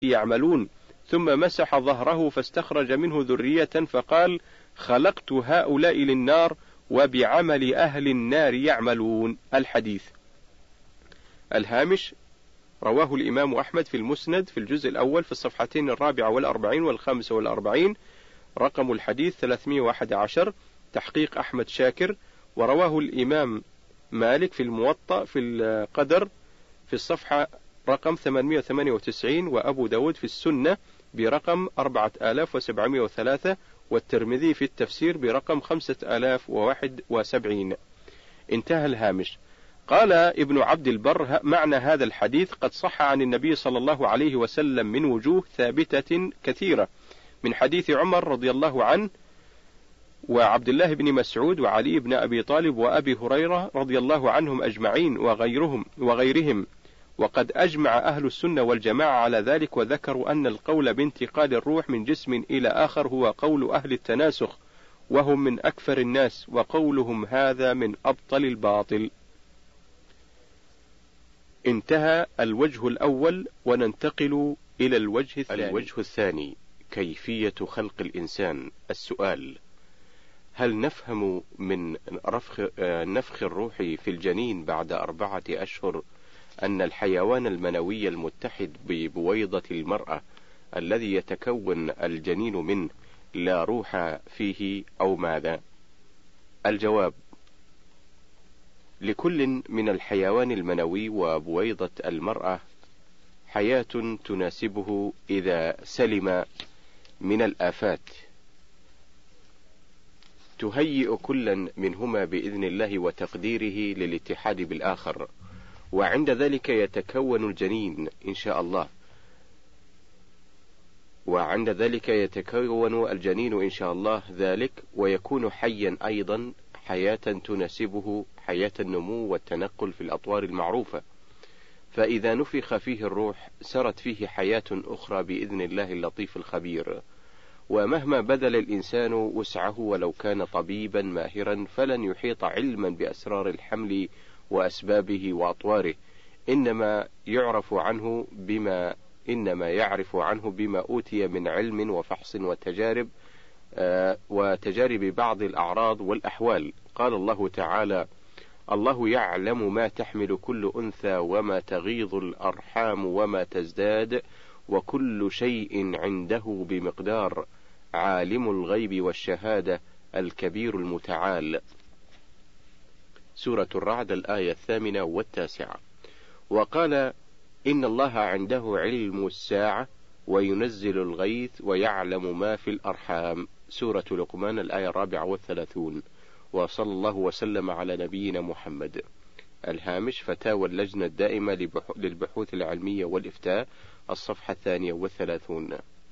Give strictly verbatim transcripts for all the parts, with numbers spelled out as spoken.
يعملون، ثم مسح ظهره فاستخرج منه ذرية فقال: خلقت هؤلاء للنار وبعمل أهل النار يعملون. الحديث. الهامش: رواه الإمام أحمد في المسند في الجزء الأول في الصفحتين الرابعة والأربعين والخامسة والأربعين، رقم الحديث ثلاثمائة وأحد عشر، تحقيق أحمد شاكر. ورواه الإمام مالك في الموطأ في القدر في الصفحة رقم ثمانمائة وثمانية وتسعين، وأبو داود في السنة برقم أربعة آلاف وسبعمائة وثلاثة، والترمذي في التفسير برقم خمسة آلاف وواحد وسبعين. انتهى الهامش. قال ابن عبد البر: معنى هذا الحديث قد صح عن النبي صلى الله عليه وسلم من وجوه ثابتة كثيرة، من حديث عمر رضي الله عنه وعبد الله بن مسعود وعلي بن أبي طالب وأبي هريرة رضي الله عنهم أجمعين وغيرهم وغيرهم وقد أجمع أهل السنة والجماعة على ذلك، وذكروا أن القول بانتقال الروح من جسم إلى آخر هو قول أهل التناسخ، وهم من أكثر الناس، وقولهم هذا من أبطل الباطل. انتهى الوجه الأول، وننتقل إلى الوجه الثاني. الوجه الثاني: كيفية خلق الإنسان. السؤال: هل نفهم من رفخ نفخ الروح في الجنين بعد أربعة أشهر أن الحيوان المنوي المتحد ببويضة المرأة الذي يتكون الجنين منه لا روح فيه أو ماذا؟ الجواب: لكل من الحيوان المنوي وبويضة المرأة حياة تناسبه إذا سلم من الآفات تهيئ كلا منهما بإذن الله وتقديره للاتحاد بالآخر، وعند ذلك يتكون الجنين إن شاء الله وعند ذلك يتكون الجنين إن شاء الله ذلك ويكون حيا أيضا، حياة تناسبه حياة النمو والتنقل في الأطوار المعروفة. فإذا نفخ فيه الروح سرت فيه حياة أخرى بإذن الله اللطيف الخبير. ومهما بذل الإنسان وسعه ولو كان طبيبا ماهرا فلن يحيط علما بأسرار الحمل وأسبابه وأطواره، إنما يعرف عنه بما إنما يعرف عنه بما أوتي من علم وفحص وتجارب آه وتجارب بعض الأعراض والأحوال. قال الله تعالى: الله يعلم ما تحمل كل أنثى وما تغيض الأرحام وما تزداد وكل شيء عنده بمقدار، عالم الغيب والشهادة الكبير المتعال. سورة الرعد الآية الثامنة والتاسعة. وقال: إن الله عنده علم الساعة وينزل الغيث ويعلم ما في الأرحام. سورة لقمان الآية الرابعة والثلاثون. وصلى الله وسلم على نبينا محمد. الهامش: فتاوى اللجنة الدائمة للبحوث العلمية والإفتاء، الصفحة الثانية والثلاثون.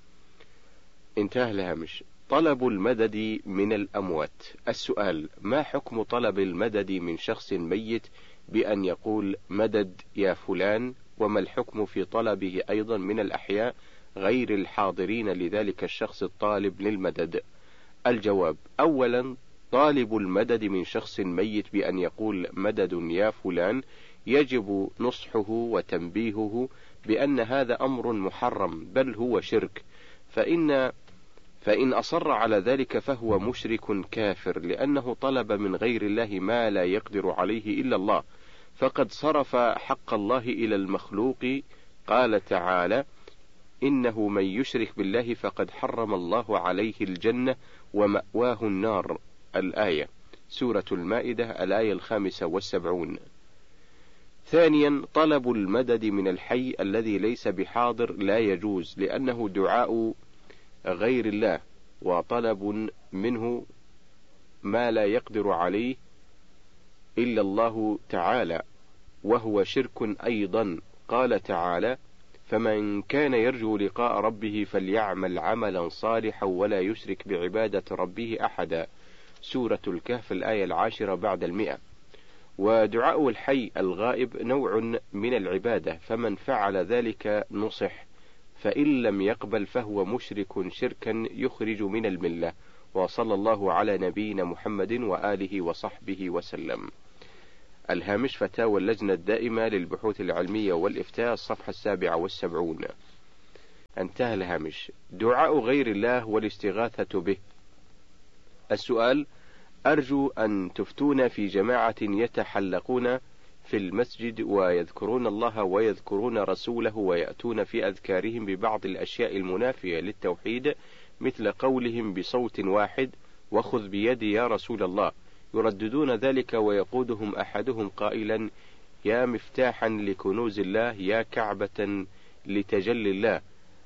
انتهى الهامش. طلب المدد من الأموات. السؤال: ما حكم طلب المدد من شخص ميت بأن يقول مدد يا فلان؟ وما الحكم في طلبه أيضا من الأحياء غير الحاضرين لذلك الشخص الطالب للمدد؟ الجواب: أولا، طالب المدد من شخص ميت بأن يقول مدد يا فلان يجب نصحه وتنبيهه بأن هذا أمر محرم بل هو شرك، فإن فإن أصر على ذلك فهو مشرك كافر، لأنه طلب من غير الله ما لا يقدر عليه إلا الله، فقد صرف حق الله إلى المخلوق. قال تعالى: إنه من يشرك بالله فقد حرم الله عليه الجنة ومأواه النار. الآية، سورة المائدة الآية الخامسة والسبعون. ثانيا، طلب المدد من الحي الذي ليس بحاضر لا يجوز، لأنه دعاء غير الله وطلب منه ما لا يقدر عليه إلا الله تعالى، وهو شرك أيضا. قال تعالى: فمن كان يرجو لقاء ربه فليعمل عملا صالحا ولا يشرك بعبادة ربه أحدا. سورة الكهف الآية العاشرة بعد المئة. ودعاء الحي الغائب نوع من العبادة، فمن فعل ذلك نصح، فإن لم يقبل فهو مشرك شركا يخرج من الملة. وصلى الله على نبينا محمد وآله وصحبه وسلم. الهامش: فتاوى اللجنة الدائمة للبحوث العلمية والإفتاء، الصفحة السابعة والسبعون. انتهى الهامش. دعاء غير الله والاستغاثة به. السؤال: أرجو أن تفتون في جماعة يتحلقون في المسجد ويذكرون الله ويذكرون رسوله ويأتون في أذكارهم ببعض الأشياء المنافية للتوحيد، مثل قولهم بصوت واحد: وخذ بيدي يا رسول الله، يرددون ذلك ويقودهم أحدهم قائلا: يا مفتاحا لكنوز الله، يا كعبة لتجلي الله،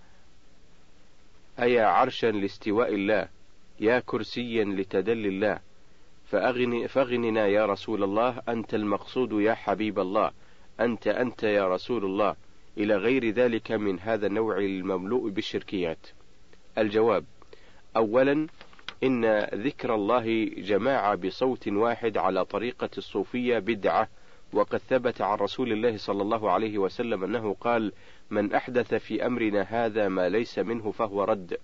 أيا عرشا لاستواء الله، يا كرسيا لتدلي الله، فأغن فاغننا يا رسول الله، أنت المقصود يا حبيب الله، أنت أنت يا رسول الله، إلى غير ذلك من هذا النوع المملوء بالشركيات. الجواب: أولا، إن ذكر الله جماعة بصوت واحد على طريقة الصوفية بدعة، وقد ثبت عن رسول الله صلى الله عليه وسلم أنه قال: من أحدث في أمرنا هذا ما ليس منه فهو رد.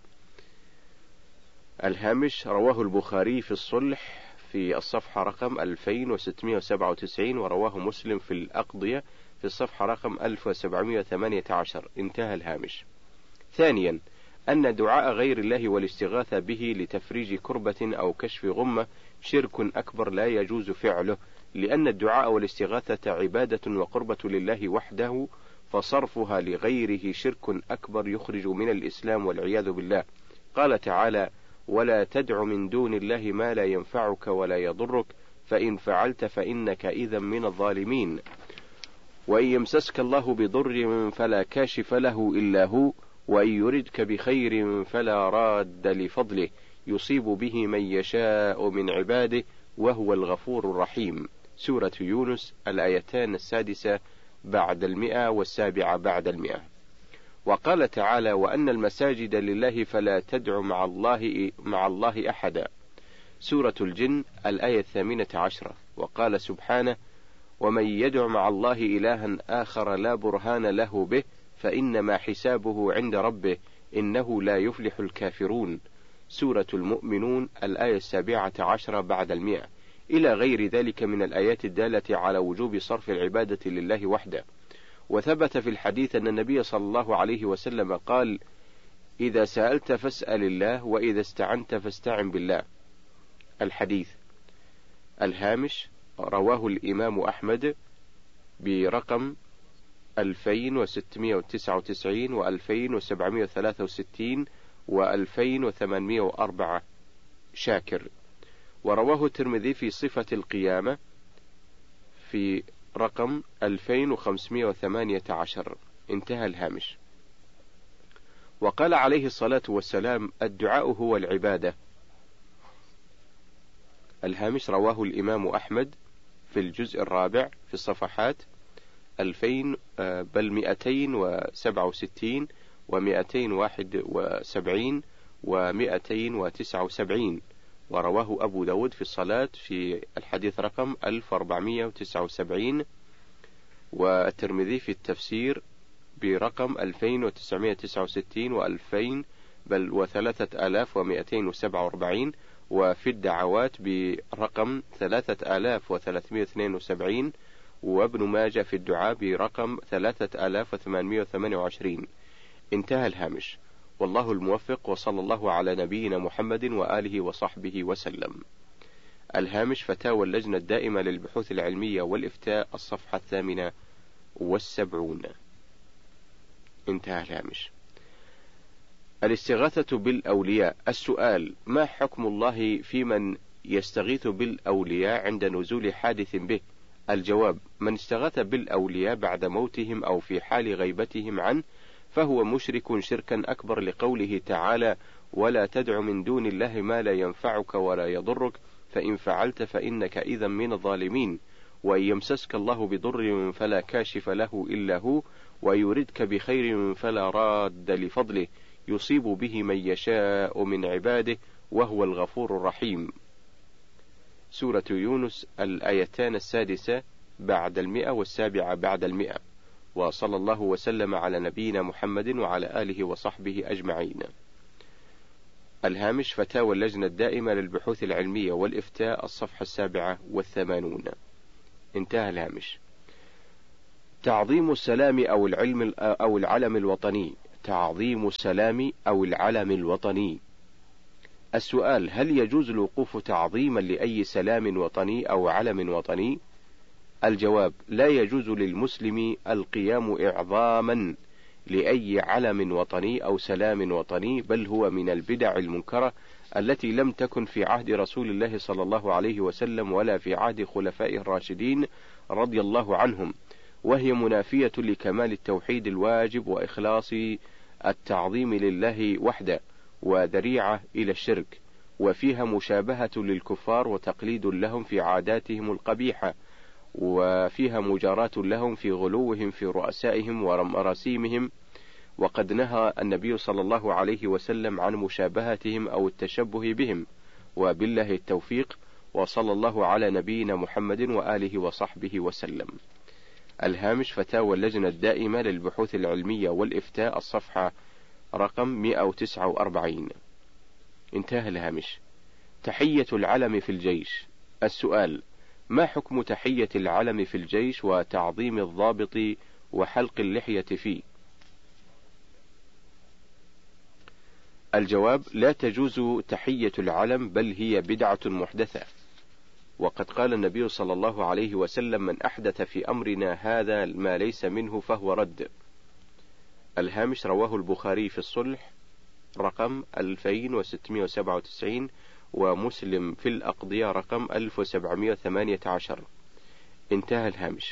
الهامش: رواه البخاري في الصلح في الصفحة رقم ألفين وستمائة وسبعة وتسعين، ورواه مسلم في الأقضية في الصفحة رقم ألف وسبعمائة وثمانية عشر. انتهى الهامش. ثانيا، أن دعاء غير الله والاستغاثة به لتفريج كربة أو كشف غمة شرك أكبر لا يجوز فعله، لأن الدعاء والاستغاثة عبادة وقربة لله وحده، فصرفها لغيره شرك أكبر يخرج من الإسلام والعياذ بالله. قال تعالى: ولا تدع من دون الله ما لا ينفعك ولا يضرك، فإن فعلت فإنك إذا من الظالمين. وإن يمسسك الله بضر فلا كاشف له إلا هو، وإن يردك بخير فلا راد لفضله، يصيب به من يشاء من عباده وهو الغفور الرحيم. سورة يونس، الآيتان السادسة بعد المئة والسابعة بعد المئة. وقال تعالى: وأن المساجد لله فلا تدع مع الله مع الله أحدا. سورة الجن، الآية الثامنة عشرة. وقال سبحانه: ومن يدع مع الله إلها آخر لا برهان له به فإنما حسابه عند ربه إنه لا يفلح الكافرون. سورة المؤمنون، الآية السابعة عشرة بعد المئة، إلى غير ذلك من الآيات الدالة على وجوب صرف العبادة لله وحده. وثبت في الحديث أن النبي صلى الله عليه وسلم قال: إذا سألت فاسأل الله، وإذا استعنت فاستعن بالله. الحديث. الهامش: رواه الإمام أحمد برقم ألفين وستمائة وتسعة وتسعين وألفين وسبعمائة وثلاثة وستين وألفين وثمانمائة وأربعة شاكر. ورواه الترمذي في صفة القيامة في رقم ألفين وخمسمائة وثمانية عشر. انتهى الهامش. وقال عليه الصلاة والسلام: الدعاء هو العبادة. الهامش: رواه الإمام أحمد في الجزء الرابع في الصفحات ألفين بل مئتين وسبعة وستين ومئتين واحد وسبعين ومئتين وتسعة وسبعين. ورواه أبو داود في الصلاة في الحديث رقم ألف وأربعمائة وتسعة وسبعين، والترمذي في التفسير برقم ألفين وتسعمائة وتسعة وستين وألفين بل وثلاثة آلاف ومئتين وسبعة وأربعين، وفي الدعوات برقم ثلاثة آلاف وثلاثمائة واثنين وسبعين، وابن ماجه في الدعاء برقم ثلاثة آلاف وثمانمائة وثمانية وعشرين. انتهى الهامش. والله الموفق، وصلى الله على نبينا محمد وآله وصحبه وسلم. الهامش: فتاوى اللجنة الدائمة للبحوث العلمية والإفتاء، الصفحة الثامنة والسبعون. انتهى الهامش. الاستغاثة بالأولياء. السؤال: ما حكم الله في من يستغيث بالأولياء عند نزول حادث به؟ الجواب: من استغاث بالأولياء بعد موتهم أو في حال غيبتهم عنه فهو مشرك شركا أكبر، لقوله تعالى: ولا تدع من دون الله ما لا ينفعك ولا يضرك، فإن فعلت فإنك إذا من الظالمين. وإن يمسسك الله بضر فلا كاشف له إلا هو، ويردك بخير فلا راد لفضله، يصيب به من يشاء من عباده وهو الغفور الرحيم. سورة يونس، الآيتان السادسة بعد المئة والسابعة بعد المئة. وصلى الله وسلم على نبينا محمد وعلى آله وصحبه أجمعين. الهامش: فتاوى اللجنة الدائمة للبحوث العلمية والإفتاء، الصفحة السابعة والثمانون. انتهى الهامش. تعظيم السلام أو العلم أو العلم الوطني. تعظيم السلام أو العلم الوطني؟ السؤال: هل يجوز الوقوف تعظيما لأي سلام وطني أو علم وطني؟ الجواب: لا يجوز للمسلم القيام إعظاما لأي علم وطني أو سلام وطني، بل هو من البدع المنكرة التي لم تكن في عهد رسول الله صلى الله عليه وسلم ولا في عهد خلفائه الراشدين رضي الله عنهم، وهي منافية لكمال التوحيد الواجب وإخلاص التعظيم لله وحده، وذريعة إلى الشرك، وفيها مشابهة للكفار وتقليد لهم في عاداتهم القبيحة، وفيها مجاراة لهم في غلوهم في رؤسائهم ومراسيمهم، وقد نهى النبي صلى الله عليه وسلم عن مشابهتهم أو التشبه بهم، وبالله التوفيق، وصلى الله على نبينا محمد وآله وصحبه وسلم. الهامش: فتاوى اللجنة الدائمة للبحوث العلمية والإفتاء، الصفحة رقم مئة وتسعة وأربعين. انتهى الهامش. تحية العلم في الجيش. السؤال: ما حكم تحية العلم في الجيش وتعظيم الضابط وحلق اللحية فيه؟ الجواب: لا تجوز تحية العلم، بل هي بدعة محدثة، وقد قال النبي صلى الله عليه وسلم: من أحدث في أمرنا هذا ما ليس منه فهو رد. الهامش: رواه البخاري في الصلح رقم ألفين وستمئة وسبعة وتسعين، ومسلم في الأقضية رقم ألف وسبعمئة وثمانية عشر. انتهى الهامش.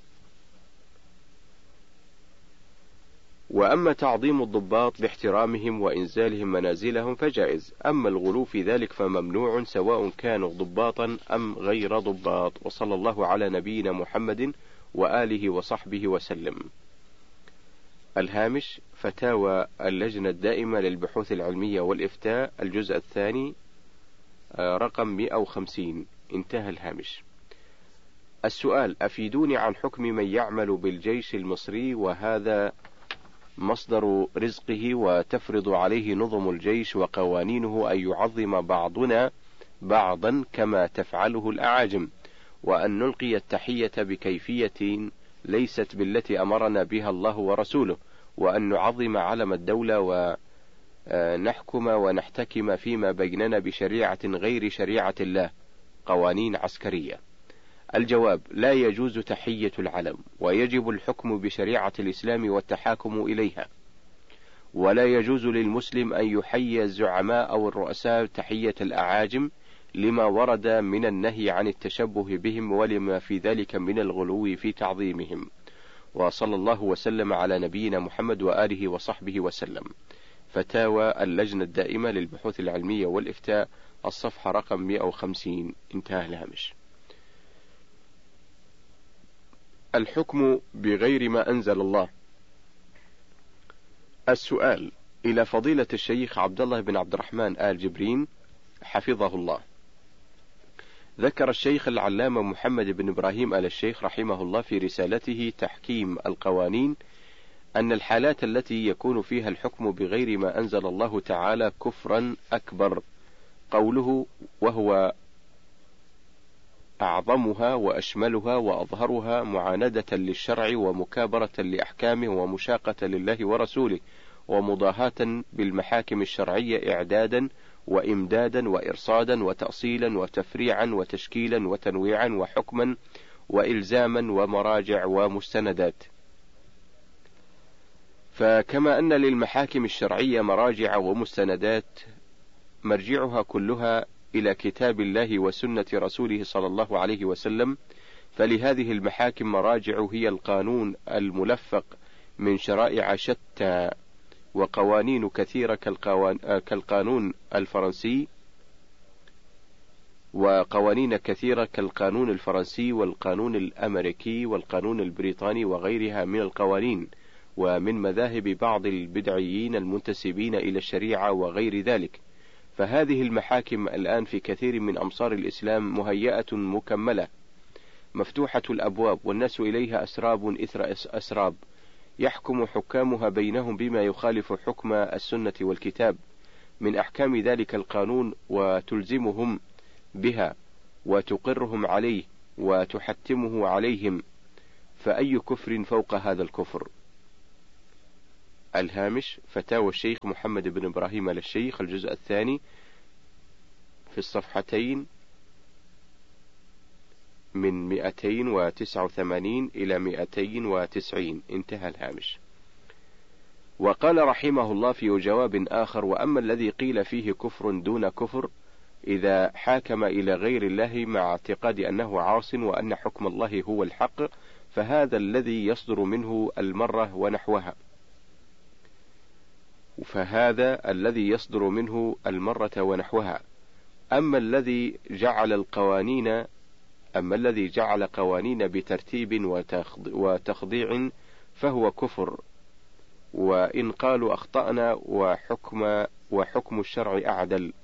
وأما تعظيم الضباط باحترامهم وإنزالهم منازلهم فجائز، أما الغلو في ذلك فممنوع، سواء كانوا ضباطا أم غير ضباط. وصلى الله على نبينا محمد وآله وصحبه وسلم. الهامش: فتاوى اللجنة الدائمة للبحوث العلمية والإفتاء، الجزء الثاني رقم مئة وخمسين. انتهى الهامش. السؤال: أفيدوني عن حكم من يعمل بالجيش المصري وهذا مصدر رزقه، وتفرض عليه نظم الجيش وقوانينه أن يعظم بعضنا بعضا كما تفعله الأعاجم، وأن نلقي التحية بكيفية ليست بالتي أمرنا بها الله ورسوله، وأن نعظم علم الدولة ونحكم ونحتكم فيما بيننا بشريعة غير شريعة الله، قوانين عسكرية. الجواب: لا يجوز تحية العلم، ويجب الحكم بشريعة الإسلام والتحاكم إليها، ولا يجوز للمسلم أن يحيي الزعماء أو الرؤساء تحية الأعاجم، لما ورد من النهي عن التشبه بهم، ولما في ذلك من الغلو في تعظيمهم. وصلى الله وسلم على نبينا محمد وآله وصحبه وسلم. فتاوى اللجنة الدائمة للبحوث العلمية والإفتاء، الصفحة رقم مئة وخمسين. انتهى الهامش. الحكم بغير ما أنزل الله. السؤال: إلى فضيلة الشيخ عبد الله بن عبد الرحمن آل جبرين حفظه الله. ذكر الشيخ العلامة محمد بن إبراهيم آل الشيخ رحمه الله في رسالته تحكيم القوانين أن الحالات التي يكون فيها الحكم بغير ما أنزل الله تعالى كفرا أكبر. قوله: وهو أعظمها وأشملها وأظهرها معاندة للشرع ومكابرة لأحكامه ومشاقة لله ورسوله ومضاهاة بالمحاكم الشرعية إعدادا وإمدادا وإرصادا وتأصيلا وتفريعا وتشكيلا وتنويعا وحكما وإلزاما ومراجع ومستندات. فكما أن للمحاكم الشرعية مراجع ومستندات مرجعها كلها إلى كتاب الله وسنة رسوله صلى الله عليه وسلم، فلهذه المحاكم مراجع هي القانون الملفق من شرائع شتى وقوانين كثيرة كالقانون الفرنسي وقوانين كثيرة كالقانون الفرنسي والقانون الأمريكي والقانون البريطاني وغيرها من القوانين، ومن مذاهب بعض البدعيين المنتسبين إلى الشريعة وغير ذلك. فهذه المحاكم الآن في كثير من أمصار الإسلام مهيئة مكملة مفتوحة الأبواب، والناس إليها أسراب إثر أسراب، يحكم حكامها بينهم بما يخالف حكم السنة والكتاب من أحكام ذلك القانون، وتلزمهم بها وتقرهم عليه وتحتمه عليهم، فأي كفر فوق هذا الكفر؟ الهامش فتاوى الشيخ محمد بن إبراهيم آل الشيخ الجزء الثاني في الصفحتين من مئتين وتسعة وثمانين إلى مئتين وتسعين، انتهى الهامش. وقال رحمه الله في جواب آخر: وأما الذي قيل فيه كفر دون كفر إذا حاكم إلى غير الله مع اعتقاد أنه عاص وأن حكم الله هو الحق، فهذا الذي يصدر منه المرة ونحوها فهذا الذي يصدر منه المرة ونحوها أما الذي جعل القوانين أما الذي جعل قوانين بترتيب وتخضيع فهو كفر، وإن قالوا أخطأنا وحكم وحكم الشرع أعدل.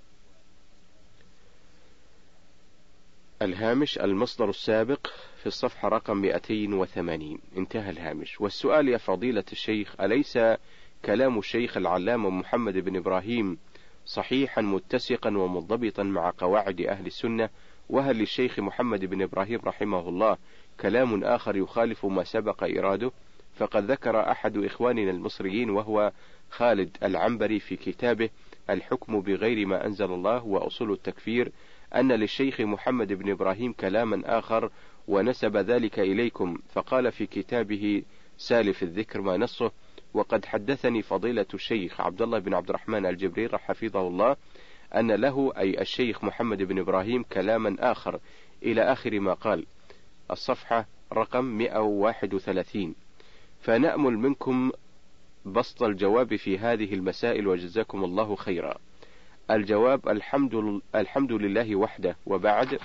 الهامش المصدر السابق في الصفحة رقم مئتين وثمانين، انتهى الهامش. والسؤال: يا فضيلة الشيخ، أليس كلام الشيخ العلامة محمد بن إبراهيم صحيحا متسقا ومنضبطا مع قواعد أهل السنة؟ وهل للشيخ محمد بن إبراهيم رحمه الله كلام آخر يخالف ما سبق إراده؟ فقد ذكر أحد إخواننا المصريين وهو خالد العنبري في كتابه الحكم بغير ما أنزل الله وأصول التكفير أن للشيخ محمد بن إبراهيم كلاما آخر ونسب ذلك إليكم، فقال في كتابه سالف الذكر ما نصه: وقد حدثني فضيلة الشيخ عبد الله بن عبد الرحمن الجبرير حفظه الله أن له أي الشيخ محمد بن إبراهيم كلاما آخر إلى آخر ما قال. الصفحة رقم مئة وواحد وثلاثين. فنأمل منكم بسط الجواب في هذه المسائل وجزاكم الله خيرا. الجواب: الحمد, الحمد لله وحده، وبعد،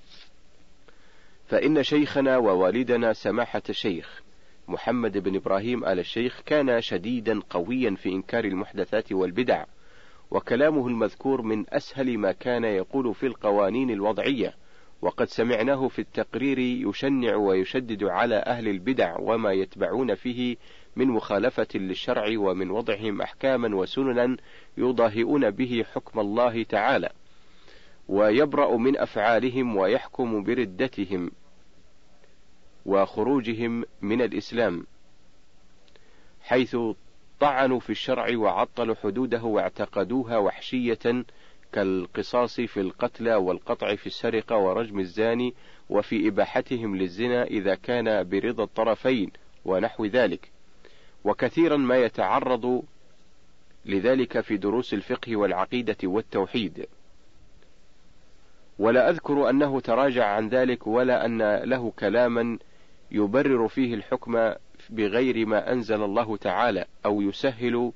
فإن شيخنا ووالدنا سماحة الشيخ محمد بن إبراهيم آل الشيخ كان شديدا قويا في إنكار المحدثات والبدع، وكلامه المذكور من أسهل ما كان يقول في القوانين الوضعية، وقد سمعناه في التقرير يشنع ويشدد على أهل البدع وما يتبعون فيه من مخالفة للشرع ومن وضعهم أحكاما وسننا يضاهئون به حكم الله تعالى، ويبرأ من أفعالهم ويحكم بردتهم وخروجهم من الإسلام، حيث طعنوا في الشرع وعطلوا حدوده واعتقدوها وحشية كالقصاص في القتلى والقطع في السرقة ورجم الزاني، وفي إباحتهم للزنا إذا كان برضا الطرفين ونحو ذلك، وكثيرا ما يتعرض لذلك في دروس الفقه والعقيدة والتوحيد. ولا أذكر أنه تراجع عن ذلك ولا أن له كلاما يبرر فيه الحكم بغير ما أنزل الله تعالى أو يسهل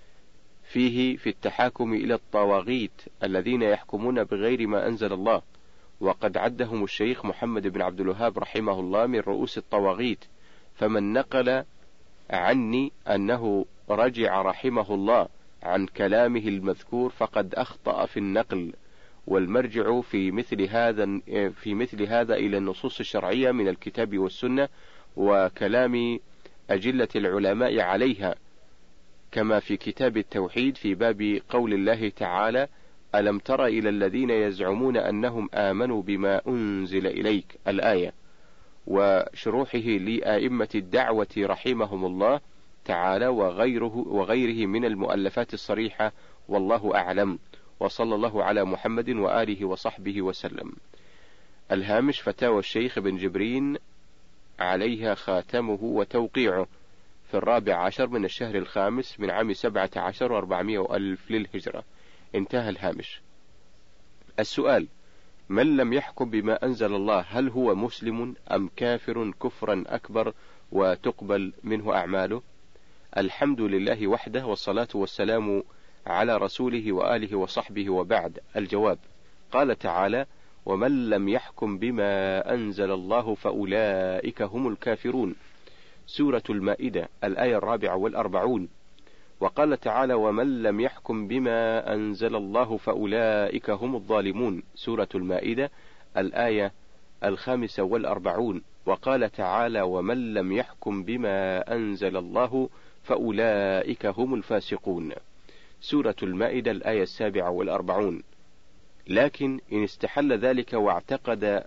فيه في التحاكم إلى الطواغيت الذين يحكمون بغير ما أنزل الله، وقد عدهم الشيخ محمد بن عبد الوهاب رحمه الله من رؤوس الطواغيت. فمن نقل عني أنه رجع رحمه الله عن كلامه المذكور فقد أخطأ في النقل، والمرجع في مثل هذا في مثل هذا إلى النصوص الشرعية من الكتاب والسنة وكلام أجلة العلماء عليها، كما في كتاب التوحيد في باب قول الله تعالى: ألم تر إلى الذين يزعمون أنهم آمنوا بما أنزل إليك، الآية، وشروحه لأئمة الدعوة رحمهم الله تعالى وغيره وغيره من المؤلفات الصريحة، والله أعلم، وصلى الله على محمد وآله وصحبه وسلم. الهامش فتاوى الشيخ بن جبرين عليها خاتمه وتوقيعه في الرابع عشر من الشهر الخامس من عام سبعة عشر وأربعمائة ألف للهجرة، انتهى الهامش. السؤال: من لم يحكم بما أنزل الله هل هو مسلم أم كافر كفرا أكبر وتقبل منه أعماله؟ الحمد لله وحده، والصلاة والسلام على رسوله وآله وصحبه، وبعد. الجواب: قال تعالى: ومن لم يحكم بما أنزل الله فأولئك هم الكافرون، سورة المائدة الآية الرابعة والأربعون. وقال تعالى: ومن لم يحكم بما أنزل الله فأولئك هم الظالمون، سورة المائدة الآية الخامسة والأربعون. وقال تعالى: ومن لم يحكم بما أنزل الله فأولئك هم الفاسقون، سورة المائدة الآية السابعة والأربعون. لكن إن استحل ذلك واعتقد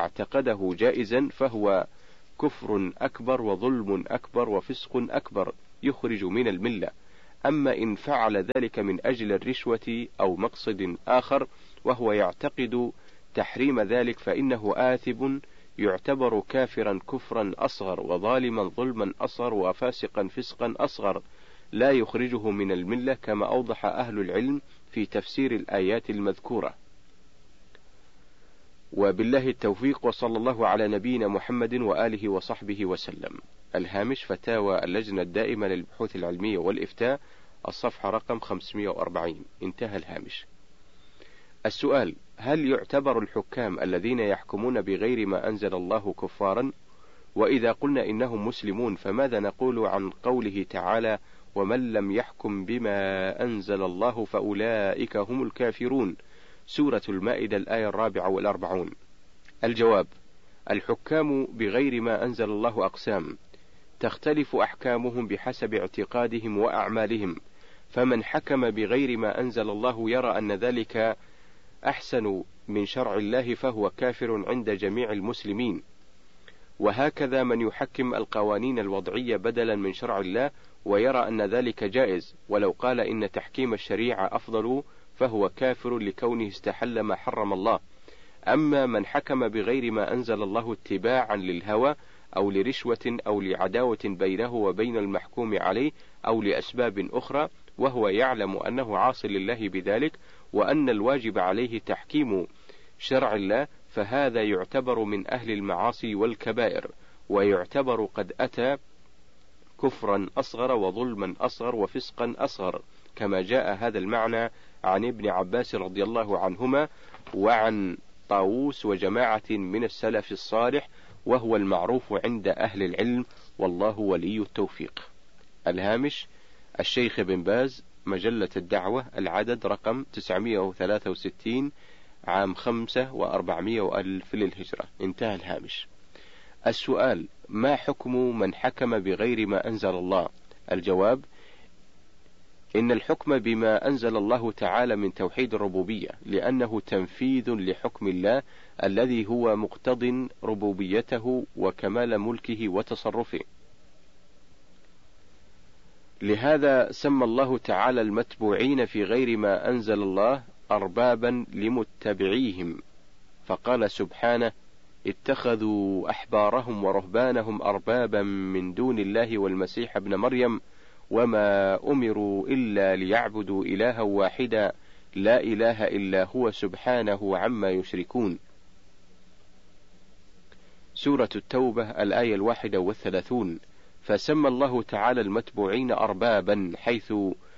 واعتقده جائزا فهو كفر أكبر وظلم أكبر وفسق أكبر، يخرج من الملة. أما إن فعل ذلك من أجل الرشوة أو مقصد آخر وهو يعتقد تحريم ذلك فإنه آثم، يعتبر كافرا كفرا أصغر، وظالما ظلما أصغر، وفاسقا فسقا أصغر، لا يخرجه من الملة، كما أوضح أهل العلم في تفسير الآيات المذكورة. وبالله التوفيق، وصلى الله على نبينا محمد وآله وصحبه وسلم. الهامش: فتاوى اللجنة الدائمة للبحوث العلمية والإفتاء، الصفحة رقم خمسمائة وأربعين. انتهى الهامش. السؤال: هل يعتبر الحكام الذين يحكمون بغير ما أنزل الله كفارا؟ وإذا قلنا إنهم مسلمون فماذا نقول عن قوله تعالى: ومن لم يحكم بما أنزل الله فأولئك هم الكافرون، سورة المائدة الآية الرابعة والأربعون؟ الجواب: الحكام بغير ما أنزل الله أقسام، تختلف أحكامهم بحسب اعتقادهم وأعمالهم، فمن حكم بغير ما أنزل الله يرى أن ذلك أحسن من شرع الله فهو كافر عند جميع المسلمين، وهكذا من يحكم القوانين الوضعية بدلا من شرع الله ويرى أن ذلك جائز، ولو قال إن تحكيم الشريعة أفضل فهو كافر لكونه استحل ما حرم الله. أما من حكم بغير ما أنزل الله اتباعا للهوى أو لرشوة أو لعداوة بينه وبين المحكوم عليه أو لأسباب أخرى وهو يعلم أنه عاص لله بذلك وأن الواجب عليه تحكيم شرع الله، فهذا يعتبر من أهل المعاصي والكبائر، ويعتبر قد أتى كفرا أصغر وظلما أصغر وفسقا أصغر، كما جاء هذا المعنى عن ابن عباس رضي الله عنهما وعن طاووس وجماعة من السلف الصالح، وهو المعروف عند أهل العلم، والله ولي التوفيق. الهامش: الشيخ بن باز، مجلة الدعوة، العدد رقم تسعمائة وثلاثة وستين، عام خمسة وأربعمائة وألف للهجرة. انتهى الهامش. السؤال: ما حكم من حكم بغير ما أنزل الله؟ الجواب: إن الحكم بما أنزل الله تعالى من توحيد الربوبية، لأنه تنفيذ لحكم الله الذي هو مقتض ربوبيته وكمال ملكه وتصرفه. لهذا سمى الله تعالى المتبوعين في غير ما أنزل الله أربابا لمتبعيهم، فقال سبحانه: اتخذوا أحبارهم ورهبانهم أربابا من دون الله والمسيح ابن مريم وما أمروا إلا ليعبدوا إلها واحدا لا إله إلا هو سبحانه عما يشركون. سورة التوبة الآية الواحدة والثلاثون. فسمى الله تعالى المتبوعين أربابا حيث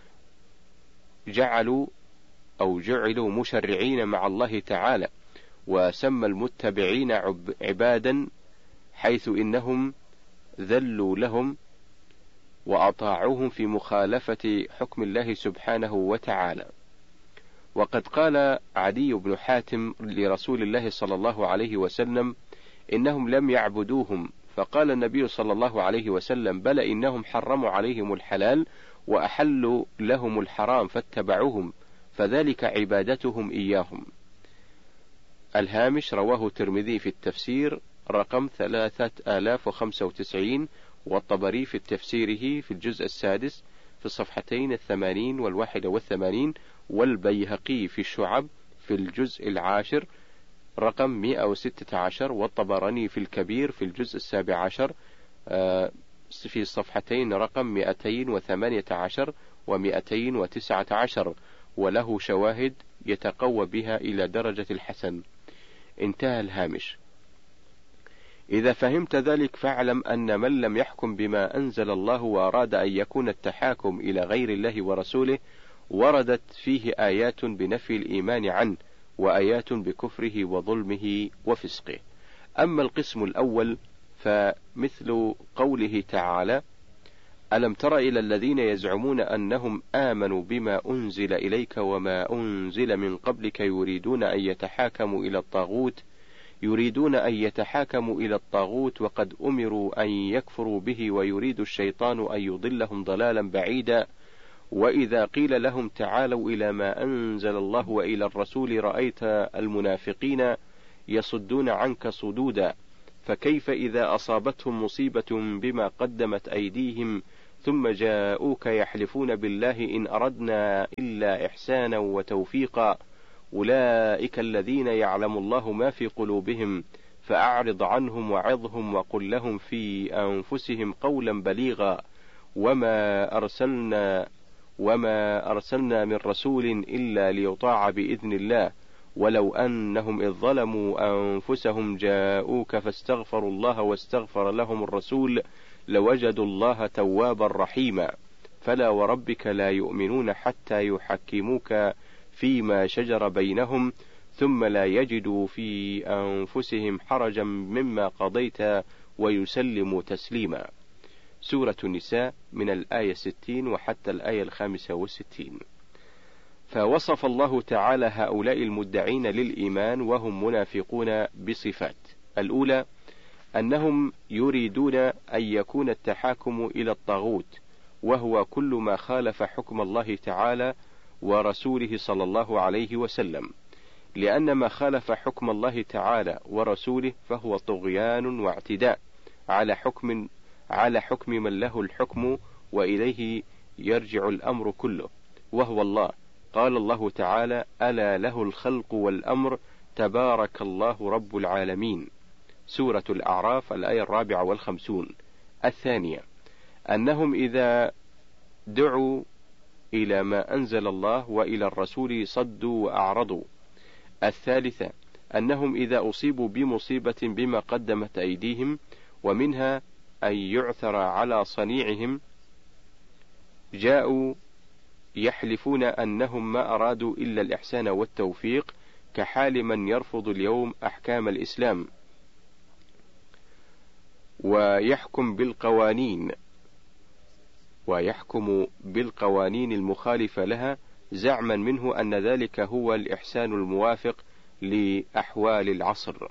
جعلوا أو جعلوا مشرعين مع الله تعالى، وسمى المتبعين عبادا حيث إنهم ذلوا لهم وأطاعوهم في مخالفة حكم الله سبحانه وتعالى. وقد قال عدي بن حاتم لرسول الله صلى الله عليه وسلم: إنهم لم يعبدوهم، فقال النبي صلى الله عليه وسلم: بل إنهم حرموا عليهم الحلال وأحلوا لهم الحرام فاتبعوهم، فذلك عبادتهم إياهم. الهامش: رواه الترمذي في التفسير رقم ثلاثة آلاف وخمسة وتسعين، والطبري في تفسيره في الجزء السادس في الصفحتين الثمانين والواحدة والثمانين، والبيهقي في الشعب في الجزء العاشر رقم مئة وستة عشر، والطبراني في الكبير في الجزء السابع عشر في الصفحتين رقم مئتين وثمانية عشر ومئتين وتسعة عشر، وله شواهد يتقوى بها إلى درجة الحسن. انتهى الهامش. إذا فهمت ذلك فاعلم أن من لم يحكم بما أنزل الله وأراد أن يكون التحاكم إلى غير الله ورسوله وردت فيه آيات بنفي الإيمان عنه وآيات بكفره وظلمه وفسقه. أما القسم الأول فمثل قوله تعالى: ألم تر إلى الذين يزعمون أنهم آمنوا بما أنزل إليك وما أنزل من قبلك يريدون أن يتحاكموا إلى الطاغوت يريدون أن يتحاكموا إلى الطاغوت وقد أمروا أن يكفروا به ويريد الشيطان أن يضلهم ضلالا بعيدا. وإذا قيل لهم تعالوا إلى ما أنزل الله وإلى الرسول رأيت المنافقين يصدون عنك صدودا، فكيف إذا أصابتهم مصيبة بما قدمت أيديهم ثم جاءوك يحلفون بالله إن أردنا إلا إحسانا وتوفيقا أولئك الذين يعلم الله ما في قلوبهم فأعرض عنهم وعظهم وقل لهم في أنفسهم قولا بليغا وما أرسلنا وما أرسلنا من رسول إلا ليطاع بإذن الله ولو أنهم إذ ظلموا أنفسهم جاءوك فاستغفروا الله واستغفر لهم الرسول لوجدوا الله توابا رحيما فلا وربك لا يؤمنون حتى يحكموك فيما شجر بينهم ثم لا يجدوا في أنفسهم حرجا مما قضيت ويسلموا تسليما. سورة النساء من الآية ستين وحتى الآية الخامسة والستين. فوصف الله تعالى هؤلاء المدعين للإيمان وهم منافقون بصفات. الأولى أنهم يريدون أن يكون التحاكم إلى الطاغوت وهو كل ما خالف حكم الله تعالى ورسوله صلى الله عليه وسلم، لأن ما خالف حكم الله تعالى ورسوله فهو طغيان واعتداء على حكم على حكم من له الحكم وإليه يرجع الأمر كله وهو الله. قال الله تعالى ألا له الخلق والأمر تبارك الله رب العالمين. سورة الأعراف الآية الرابعة والخمسون. الثانية أنهم إذا دعوا إلى ما أنزل الله وإلى الرسول صدوا وأعرضوا. الثالثة أنهم إذا أصيبوا بمصيبة بما قدمت أيديهم ومنها أن يعثر على صنيعهم جاءوا يحلفون أنهم ما أرادوا إلا الإحسان والتوفيق كحال من يرفض اليوم أحكام الإسلام ويحكم بالقوانين ويحكم بالقوانين المخالفة لها زعما منه أن ذلك هو الإحسان الموافق لأحوال العصر.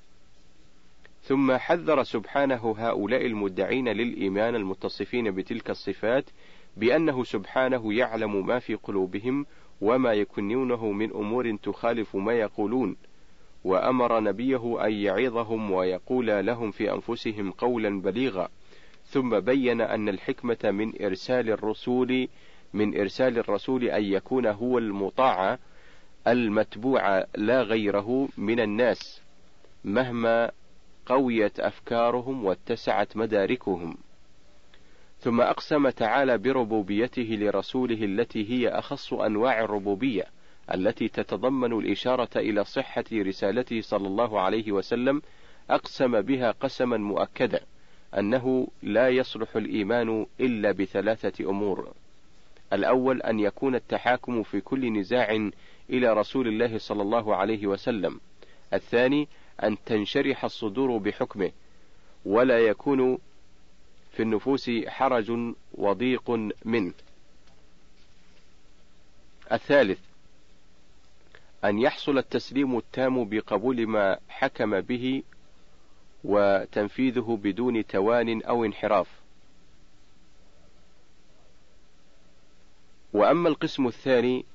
ثم حذر سبحانه هؤلاء المدعين للإيمان المتصفين بتلك الصفات بأنه سبحانه يعلم ما في قلوبهم وما يكنونه من أمور تخالف ما يقولون، وأمر نبيه أن يعظهم ويقول لهم في أنفسهم قولا بليغا. ثم بين أن الحكمة من إرسال الرسول من إرسال الرسول أن يكون هو المطاع المتبوع لا غيره من الناس مهما قويت أفكارهم واتسعت مداركهم. ثم أقسم تعالى بربوبيته لرسوله التي هي أخص أنواع الربوبية التي تتضمن الإشارة إلى صحة رسالته صلى الله عليه وسلم. أقسم بها قسما مؤكدا أنه لا يصلح الإيمان إلا بثلاثة أمور. الأول أن يكون التحاكم في كل نزاع إلى رسول الله صلى الله عليه وسلم. الثاني أن تنشرح الصدور بحكمه ولا يكون في النفوس حرج وضيق منه. الثالث أن يحصل التسليم التام بقبول ما حكم به وتنفيذه بدون توان أو انحراف. وأما القسم الثاني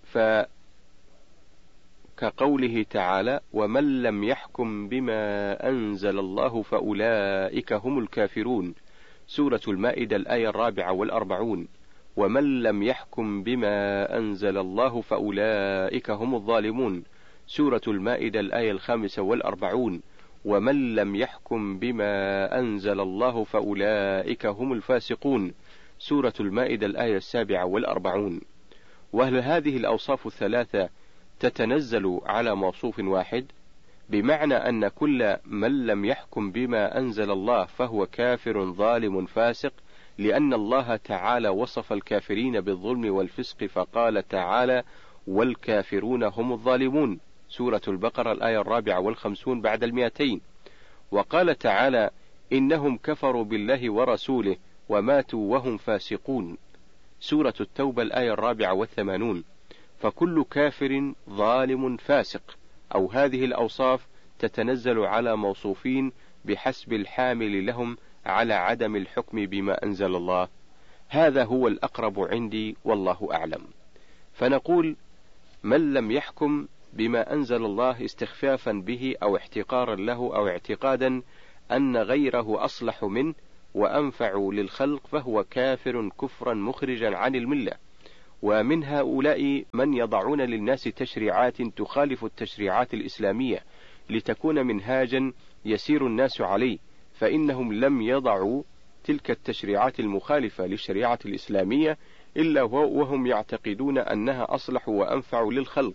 فكقوله تعالى ومن لم يحكم بما أنزل الله فأولئك هم الكافرون. سورة المائدة الآية الرابعة والأربعون. ومن لم يحكم بما أنزل الله فأولئك هم الظالمون. سورة المائدة الآية الخامسة والأربعون. ومن لم يحكم بما أنزل الله فأولئك هم الفاسقون. سورة المائدة الآية السابعة والأربعون. وهل هذه الأوصاف الثلاثة تتنزل على موصوف واحد؟ بمعنى أن كل من لم يحكم بما أنزل الله فهو كافر ظالم فاسق، لأن الله تعالى وصف الكافرين بالظلم والفسق فقال تعالى والكافرون هم الظالمون. سورة البقرة الآية الرابعة والخمسون بعد المئتين. وقال تعالى إنهم كفروا بالله ورسوله وماتوا وهم فاسقون. سورة التوبة الآية الرابعة والثمانون. فكل كافر ظالم فاسق أو هذه الأوصاف تتنزل على موصوفين بحسب الحامل لهم على عدم الحكم بما أنزل الله. هذا هو الأقرب عندي والله أعلم. فنقول من لم يحكم بما أنزل الله استخفافا به أو احتقارا له أو اعتقادا أن غيره أصلح منه وأنفع للخلق فهو كافر كفرا مخرجا عن الملة. ومن هؤلاء من يضعون للناس تشريعات تخالف التشريعات الإسلامية لتكون منهاجا يسير الناس عليه، فإنهم لم يضعوا تلك التشريعات المخالفة للشريعة الإسلامية إلا وهم يعتقدون أنها أصلح وأنفع للخلق،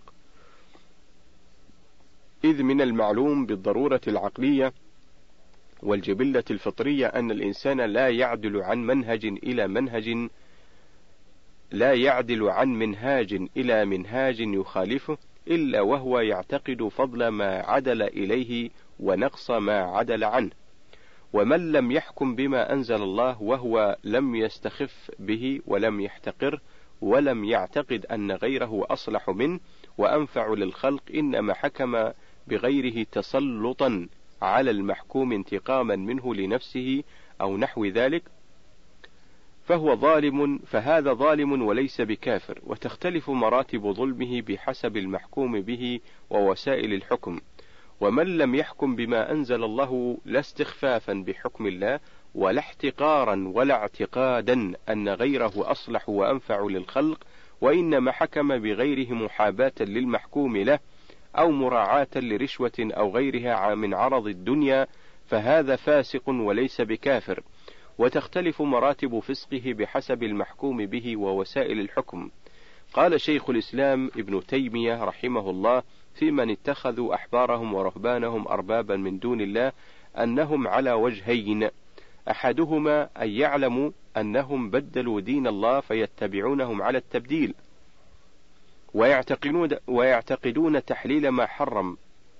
إذ من المعلوم بالضرورة العقلية والجبلة الفطرية أن الإنسان لا يعدل عن منهج إلى منهج لا يعدل عن منهاج إلى منهاج يخالفه إلا وهو يعتقد فضل ما عدل إليه ونقص ما عدل عنه. ومن لم يحكم بما أنزل الله وهو لم يستخف به ولم يحتقر ولم يعتقد أن غيره أصلح منه وأنفع للخلق، إنما حكم بغيره تسلطا على المحكوم انتقاما منه لنفسه أو نحو ذلك، فهو ظالم، فهذا ظالم وليس بكافر. وتختلف مراتب ظلمه بحسب المحكوم به ووسائل الحكم. ومن لم يحكم بما أنزل الله لا استخفافا بحكم الله ولا احتقارا ولا اعتقادا أن غيره أصلح وأنفع للخلق، وإنما حكم بغيره محاباة للمحكوم له أو مراعاة لرشوة أو غيرها من عرض الدنيا، فهذا فاسق وليس بكافر. وتختلف مراتب فسقه بحسب المحكوم به ووسائل الحكم. قال شيخ الإسلام ابن تيمية رحمه الله في من اتخذوا أحبارهم ورهبانهم أربابا من دون الله أنهم على وجهين: أحدهما أن يعلموا أنهم بدلوا دين الله فيتبعونهم على التبديل، ويعتقدون, ويعتقدون تحليل ما حرم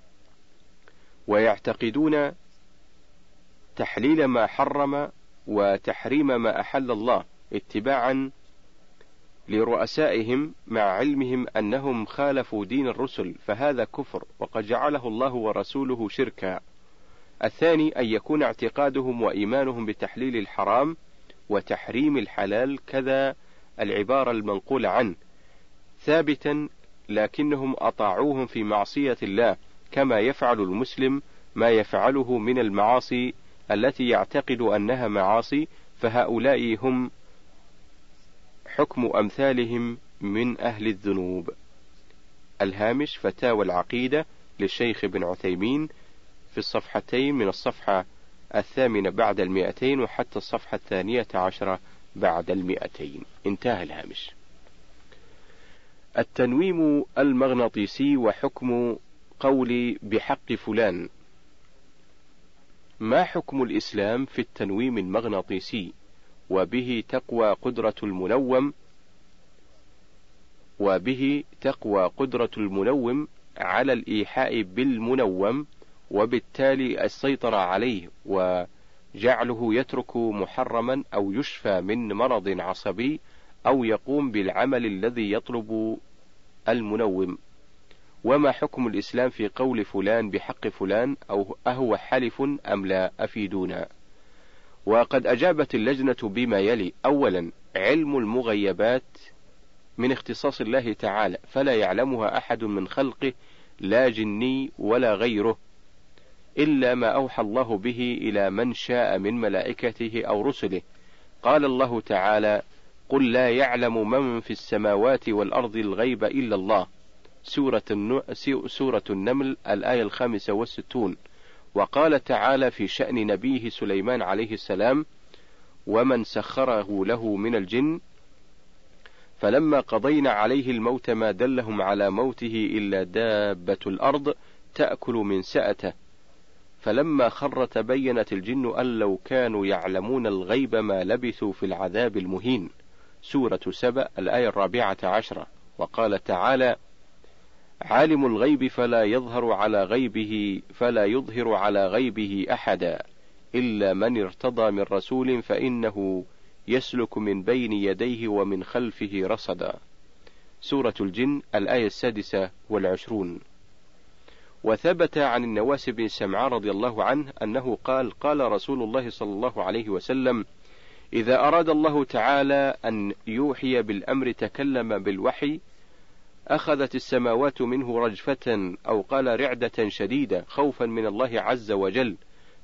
ويعتقدون تحليل ما حرم وتحريم ما أحل الله اتباعا لرؤسائهم مع علمهم أنهم خالفوا دين الرسل، فهذا كفر وقد جعله الله ورسوله شركا. الثاني أن يكون اعتقادهم وإيمانهم بتحليل الحرام وتحريم الحلال كذا العبارة المنقولة عنه ثابتا، لكنهم أطاعوهم في معصية الله كما يفعل المسلم ما يفعله من المعاصي التي يعتقد أنها معاصي، فهؤلاء هم حكم أمثالهم من أهل الذنوب. الهامش: فتاوى العقيدة للشيخ ابن عثيمين في الصفحتين من الصفحة الثامنة بعد المئتين وحتى الصفحة الثانية عشرة بعد المئتين. انتهى الهامش. التنويم المغناطيسي وحكم قولي بحق فلان. ما حكم الإسلام في التنويم المغناطيسي؟ وبه تقوى قدرة المنوم وبه تقوى قدرة المنوم على الإيحاء بالمنوم، وبالتالي السيطرة عليه وجعله يترك محرما أو يشفى من مرض عصبي أو يقوم بالعمل الذي يطلب المنوم. وما حكم الإسلام في قول فلان بحق فلان، أو أهو حلف أم لا؟ أفيدونا. وقد أجابت اللجنة بما يلي: أولا، علم المغيبات من اختصاص الله تعالى، فلا يعلمها أحد من خلقه لا جني ولا غيره إلا ما أوحى الله به إلى من شاء من ملائكته أو رسله. قال الله تعالى: قل لا يعلم من في السماوات والأرض الغيب إلا الله. سورة, سورة النمل الآية الخامسة والستون. وقال تعالى في شأن نبيه سليمان عليه السلام: ومن سخره له من الجن فلما قضينا عليه الموت ما دلهم على موته إلا دابة الأرض تأكل من سأته فلما خر تبينت الجن أن لو كانوا يعلمون الغيب ما لبثوا في العذاب المهين. سورة سبأ الآية الرابعة عشرة. وقال تعالى: عالم الغيب فلا يظهر على غيبه فلا يظهر على غيبه أحدا إلا من ارتضى من رسول فإنه يسلك من بين يديه ومن خلفه رصدا. سورة الجن الآية السادسة والعشرون. وثبت عن النواس بن سمعان رضي الله عنه أنه قال: قال رسول الله صلى الله عليه وسلم: إذا أراد الله تعالى أن يوحي بالأمر تكلم بالوحي أخذت السماوات منه رجفة، أو قال رعدة شديدة، خوفا من الله عز وجل،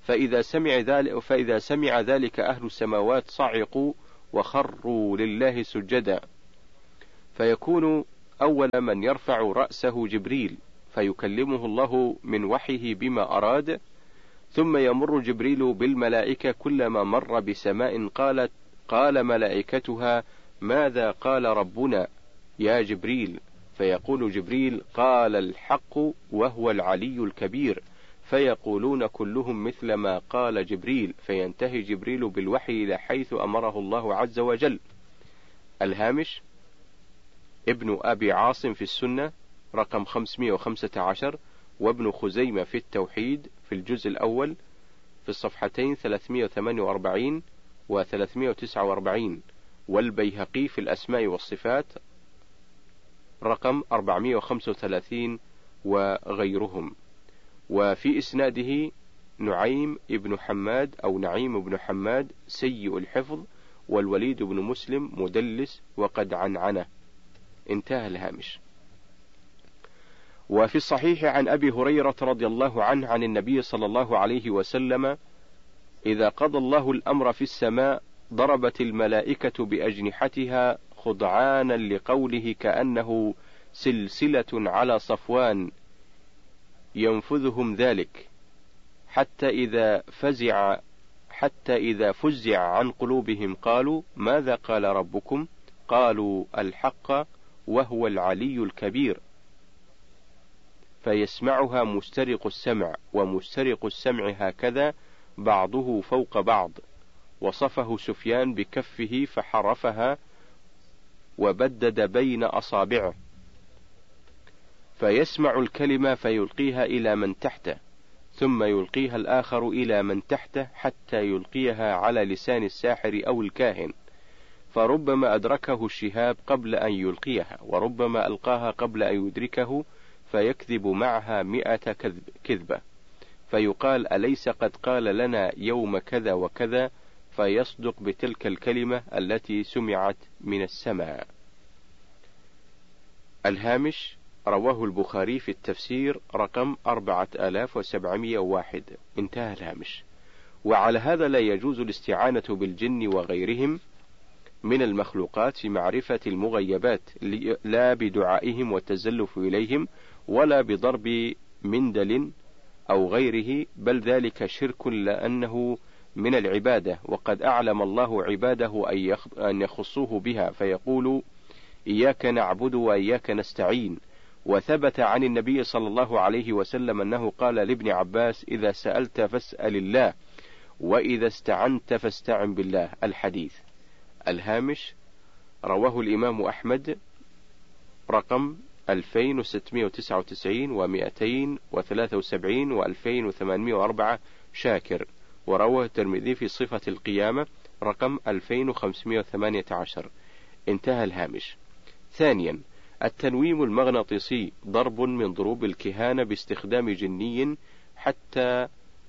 فإذا سمع ذلك, فإذا سمع ذلك أهل السماوات صعقوا وخروا لله سجدا، فيكون أول من يرفع رأسه جبريل فيكلمه الله من وحيه بما أراد، ثم يمر جبريل بالملائكة كلما مر بسماء قالت قال ملائكتها ماذا قال ربنا يا جبريل، فيقول جبريل قال الحق وهو العلي الكبير، فيقولون كلهم مثل ما قال جبريل، فينتهي جبريل بالوحي إلى حيث أمره الله عز وجل. الهامش: ابن أبي عاصم في السنة رقم خمسمائة وخمسة عشر، وابن خزيمة في التوحيد في الجزء الأول في الصفحتين ثلاثمائة وثمانية وأربعين و ثلاثمائة وتسعة وأربعين، والبيهقي في الأسماء والصفات رقم أربعمائة وخمسة وثلاثين وغيرهم. وفي إسناده نعيم ابن حماد أو نعيم بن حماد سيء الحفظ، والوليد بن مسلم مدلس وقد عنعنه. انتهى الهامش. وفي الصحيح عن أبي هريرة رضي الله عنه عن النبي صلى الله عليه وسلم: إذا قضى الله الأمر في السماء ضربت الملائكة بأجنحتها خضعانا لقوله كأنه سلسلة على صفوان ينفذهم ذلك، حتى إذا فزع حتى إذا فزع عن قلوبهم قالوا ماذا قال ربكم؟ قالوا الحق وهو العلي الكبير، فيسمعها مسترق السمع، ومسترق السمع هكذا بعضه فوق بعض. وصفه سفيان بكفه فحرفها وبدد بين أصابعه، فيسمع الكلمة فيلقيها إلى من تحته، ثم يلقيها الآخر إلى من تحته حتى يلقيها على لسان الساحر أو الكاهن، فربما أدركه الشهاب قبل أن يلقيها، وربما ألقاها قبل أن يدركه، فيكذب معها مئة كذب كذبة، فيقال أليس قد قال لنا يوم كذا وكذا، فيصدق بتلك الكلمة التي سمعت من السماء. الهامش: رواه البخاري في التفسير رقم أربعة آلاف وسبعمائة وواحد. انتهى الهامش. وعلى هذا لا يجوز الاستعانة بالجن وغيرهم من المخلوقات في معرفة المغيبات، لا بدعائهم والتزلف إليهم، ولا بضرب مندل أو غيره، بل ذلك شرك لأنه من العبادة، وقد أعلم الله عباده أن يخصوه بها، فيقول إياك نعبد وإياك نستعين. وثبت عن النبي صلى الله عليه وسلم أنه قال لابن عباس إذا سألت فاسأل الله، وإذا استعنت فاستعن بالله. الحديث. الهامش: رواه الإمام أحمد رقم ألفين وستمائة وتسعة وتسعين ومئتين وثلاثة وسبعين وألفين وثمانمائة وأربعة شاكر، ورواه الترمذي في صفة القيامة رقم ألفين وخمسمائة وثمانية عشر. انتهى الهامش. ثانيا: التنويم المغناطيسي ضرب من ضروب الكهانة باستخدام جني حتى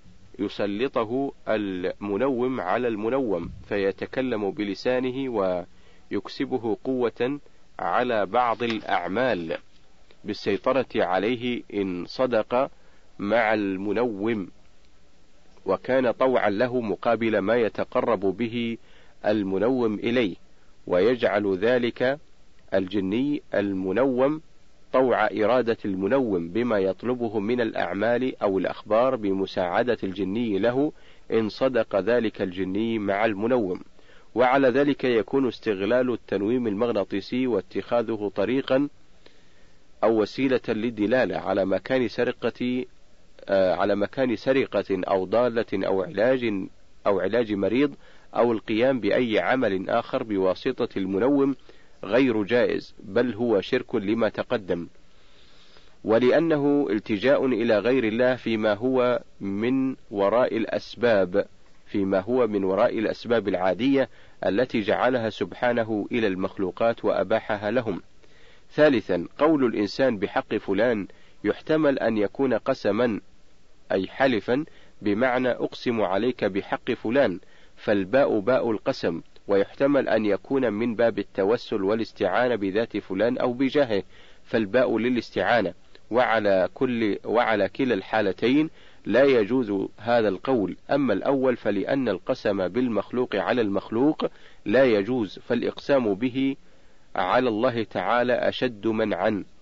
يسلطه المنوم على المنوم، فيتكلم بلسانه ويكسبه قوة على بعض الأعمال بالسيطرة عليه إن صدق مع المنوم، وكان طوعا له مقابل ما يتقرب به المنوم إليه، ويجعل ذلك الجني المنوم طوع إرادة المنوم بما يطلبه من الأعمال أو الأخبار بمساعدة الجني له إن صدق ذلك الجني مع المنوم. وعلى ذلك يكون استغلال التنويم المغناطيسي واتخاذه طريقا أو وسيلة للدلالة على مكان سرقة آه على مكان سرقة أو ضالة أو علاج أو علاج مريض أو القيام بأي عمل آخر بواسطة المنوم غير جائز، بل هو شرك لما تقدم، ولأنه التجاء إلى غير الله فيما هو من وراء الأسباب فيما هو من وراء الأسباب العادية التي جعلها سبحانه إلى المخلوقات وأباحها لهم. ثالثا: قول الإنسان بحق فلان يحتمل أن يكون قسما أي حلفا، بمعنى أقسم عليك بحق فلان، فالباء باء القسم، ويحتمل أن يكون من باب التوسل والاستعانة بذات فلان أو بجاهه، فالباء للاستعانة. وعلى كل وعلى كلا الحالتين لا يجوز هذا القول. أما الأول فلأن القسم بالمخلوق على المخلوق لا يجوز، فالإقسام به على الله تعالى أشد منعا،